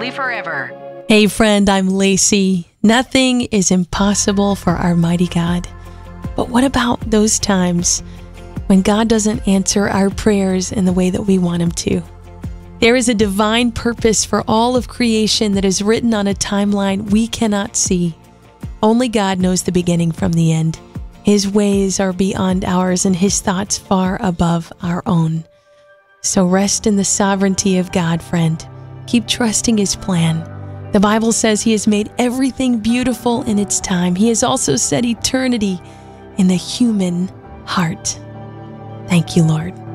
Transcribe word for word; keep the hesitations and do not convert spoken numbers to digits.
Holy Forever. Hey friend, I'm Lacey. Nothing is impossible for our mighty God. But what about those times when God doesn't answer our prayers in the way that we want Him to? There is a divine purpose for all of creation that is written on a timeline we cannot see. Only God knows the beginning from the end. His ways are beyond ours and His thoughts far above our own. So rest in the sovereignty of God, friend. Keep trusting His plan. The Bible says He has made everything beautiful in its time. He has also set eternity in the human heart. Thank you, Lord.